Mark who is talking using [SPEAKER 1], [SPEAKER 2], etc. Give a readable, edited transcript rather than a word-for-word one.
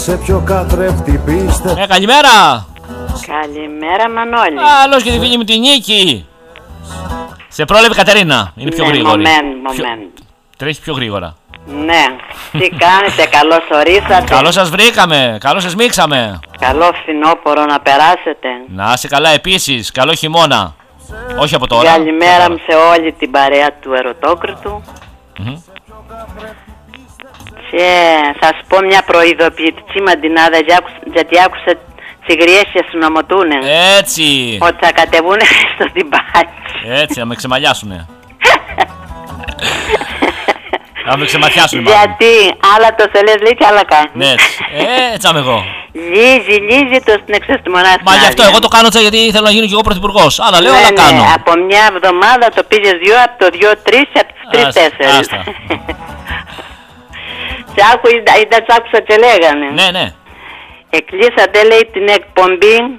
[SPEAKER 1] Σε ποιο καθρέφτη πίστε.
[SPEAKER 2] Καλημέρα.
[SPEAKER 3] Καλημέρα Μανώλη.
[SPEAKER 2] Καλώς και τη φίλη μου τη Νίκη. Σε πρόλαβε Κατερίνα. Είναι πιο γρήγορη.
[SPEAKER 3] Moment.
[SPEAKER 2] Τρέχει πιο γρήγορα.
[SPEAKER 3] Ναι. Τι κάνετε, καλώς ορίσατε.
[SPEAKER 2] Καλώς σας βρήκαμε. Καλώς σας μίξαμε.
[SPEAKER 3] Καλό φθινόπωρο να περάσετε.
[SPEAKER 2] Να είσαι καλά επίσης. Καλό χειμώνα. Όχι από τώρα.
[SPEAKER 3] Καλημέρα μου σε όλη την παρέα του Ερωτόκριτου. Και θα σας πω μια προειδοποιητική μαντινάδα, γιατί άκουσα τσιγριές σου να μοτούνε.
[SPEAKER 2] Έτσι.
[SPEAKER 3] Ότι θα κατεβούνε στο τυμπάκι.
[SPEAKER 2] Έτσι, να με ξεμαλιάσουνε. Να με ξεματιάσουνε.
[SPEAKER 3] Γιατί άλλα το σε λες λέει και άλλα κάνει.
[SPEAKER 2] Ναι, έτσι είμαι εγώ.
[SPEAKER 3] Λύζει το στην εξωστημονά.
[SPEAKER 2] Μα γι' αυτό εγώ το κάνω έτσι, γιατί θέλω να γίνω και εγώ πρωθυπουργός. Άλλα λέω, άλλα κάνω.
[SPEAKER 3] Από μια εβδομάδα το πήγες 2, από το 2-3, από τους 3-4. Τσ' άκουσα και λέγανε.
[SPEAKER 2] Ναι.
[SPEAKER 3] Εκλείσατε λέει την εκπομπή